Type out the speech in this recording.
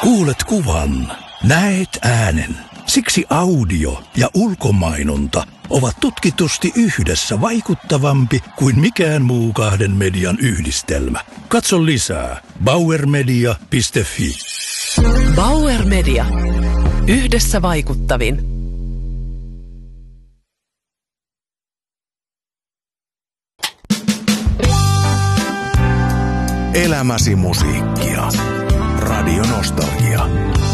Kuulet kuvan, näet äänen. Siksi audio ja ulkomainonta ovat tutkitusti yhdessä vaikuttavampi kuin mikään muu kahden median yhdistelmä. Katso lisää bauermedia.fi. Bauer Media. Yhdessä vaikuttavin. Elämäsi musiikkia. Radio Nostalgia.